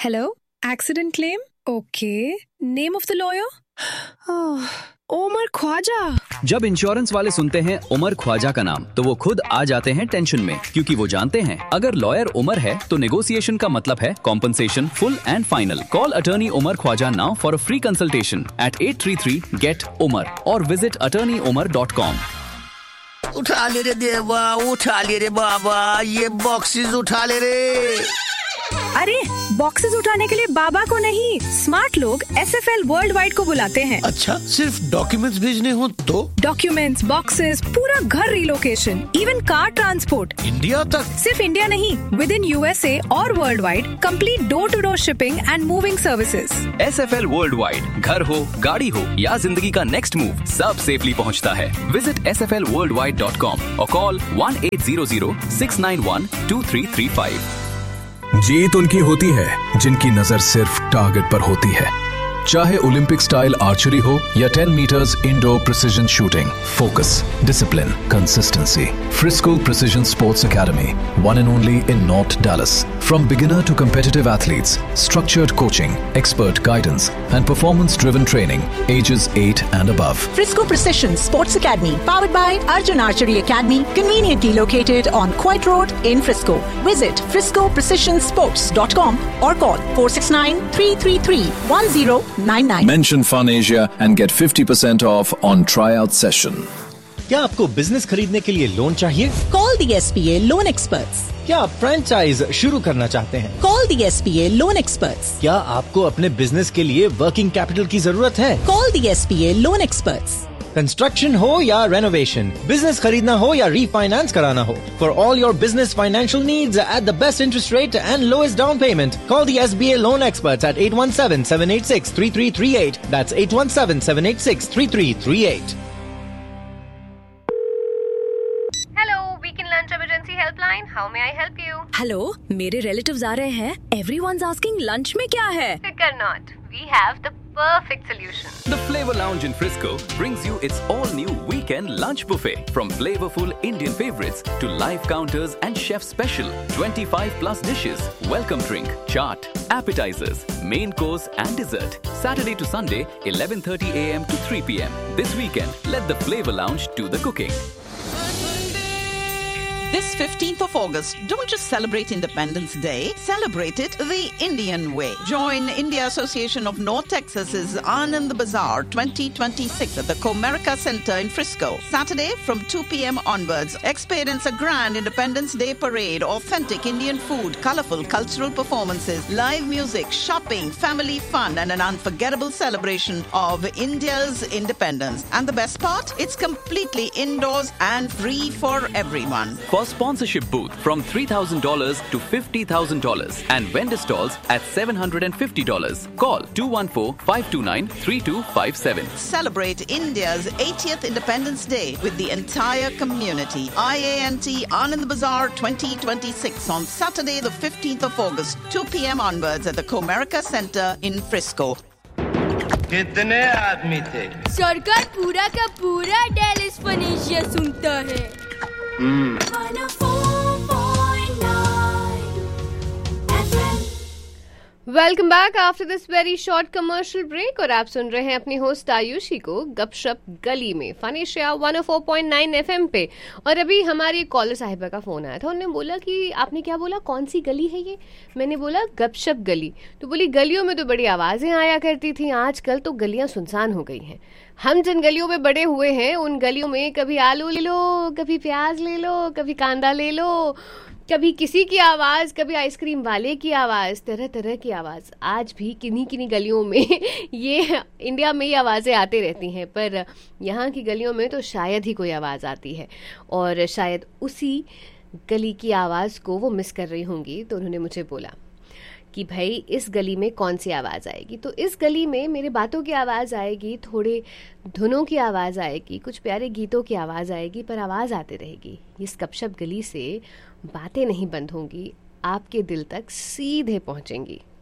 Hello? Accident claim? Okay. Name of the lawyer? Umar Khwaja. जब insurance वाले सुनते हैं उमर ख्वाजा का नाम तो वो खुद आ जाते हैं टेंशन में, क्योंकि वो जानते हैं अगर लॉयर उमर है तो नेगोशिएशन का मतलब है compensation full and final. Call attorney Umar Khwaja now for a free consultation eight 833-GET-UMAR और विजिट attorneymar.com। उठा ले रे देवा, उठा ले रे बाबा, ये बॉक्सेस उठा ले रे। अरे बॉक्सेस उठाने के लिए बाबा को नहीं, स्मार्ट लोग SFL वर्ल्ड वाइड को बुलाते हैं। अच्छा, सिर्फ डॉक्यूमेंट्स भेजने हो तो? डॉक्यूमेंट्स, बॉक्सेस, पूरा घर relocation, even car transport India तक? सिर्फ इंडिया नहीं, विद इन USA और world wide, complete door to door shipping and moving services. SFL world wide, घर हो, गाड़ी हो या जिंदगी का नेक्स्ट मूव, सब सेफली पहुंचता है। विजिट sflworldwide.com और कॉल 1800-691-2335। जीत उनकी होती है जिनकी नजर सिर्फ टारगेट पर होती है, चाहे ओलंपिक स्टाइल आर्चरी हो या 10 metres indoor precision shooting. Focus, discipline, consistency. Frisco Precision Sports Academy, one and only in North Dallas. From beginner to competitive athletes, structured coaching, expert guidance, and performance-driven training, ages 8 and above. Frisco Precision Sports Academy, powered by Arjun Archery Academy, conveniently located on Coit Road in Frisco. Visit friscoprecisionsports.com or call 469-333-1099. Mention Fun Asia and get 50% off on tryout session. क्या आपको business खरीदने के लिए loan चाहिए? Call the SBA Loan Experts. क्या आप franchise शुरू करना चाहते हैं? Call the SBA Loan Experts. क्या आपको अपने बिजनेस के लिए वर्किंग कैपिटल की जरूरत है? Call the SBA Loan Experts. Construction हो या रेनोवेशन, बिजनेस खरीदना हो या रीफाइनेंस कराना हो, for all your business financial needs at the best interest rate and lowest down payment, call the SBA loan experts eight 817-786-3338. That's 817-786-3338. How may I help you? Hello, मेरे relatives आ रहे हैं। Everyone's asking lunch में क्या है? Fear not. We have the perfect solution. The Flavor Lounge in Frisco brings you its all-new weekend lunch buffet. From flavorful Indian favorites to live counters and chef special 25+ dishes, welcome drink, chaat, appetizers, main course and dessert. Saturday to Sunday, 11:30 a.m. to 3 p.m. This weekend, let the Flavor Lounge do the cooking. This 15th of August, don't just celebrate Independence Day, celebrate it the Indian way. Join India Association of North Texas's Anand Bazaar 2026 at the Comerica Center in Frisco. Saturday from 2 p.m. onwards, experience a grand Independence Day parade, authentic Indian food, colorful cultural performances, live music, shopping, family fun, and an unforgettable celebration of India's independence. And the best part? It's completely indoors and free for everyone. For sponsorship booth from $3,000 to $50,000 and vendor stalls at $750. Call 214-529-3257. Celebrate India's 80th Independence Day with the entire community. IANT Anand Bazaar 2026 on Saturday the 15th of August, 2 p.m. onwards at the Comerica Center in Frisco. कितने आदमी थे? सरकार पूरा का पूरा Dallas फनेशिया सुनता है। Welcome back after this very short commercial break और आप सुन रहे हैं अपनी होस्ट आयुषी को गपशप गली में फनेशिया 104.9 FM पे। और अभी हमारी कॉलर साहिबा का फोन आया था, उन्होंने बोला कि आपने क्या बोला, कौन सी गली है ये? मैंने बोला गपशप गली। तो बोली गलियों में तो बड़ी आवाजें आया करती थी, आजकल तो गलियां सुनसान हो गई हैं। हम जिन गलियों में बड़े हुए हैं उन गलियों में कभी आलू ले लो, कभी प्याज ले लो, कभी कांदा ले लो, कभी किसी की आवाज़, कभी आइसक्रीम वाले की आवाज़, तरह तरह की आवाज़। आज भी किन्हीं किन्हीं गलियों में ये इंडिया में ही आवाज़ें आती रहती हैं, पर यहाँ की गलियों में तो शायद ही कोई आवाज़ आती है और शायद उसी गली की आवाज़ को वो मिस कर रही होंगी। तो उन्होंने मुझे बोला कि भाई इस गली में कौन सी आवाज़ आएगी, तो इस गली में मेरे बातों की आवाज़ आएगी, थोड़े धुनों की आवाज़ आएगी, कुछ प्यारे गीतों की आवाज़ आएगी, पर आवाज़ आती रहेगी। इस गपशप गली से बातें नहीं बंद होंगी, आपके दिल तक सीधे पहुंचेंगी।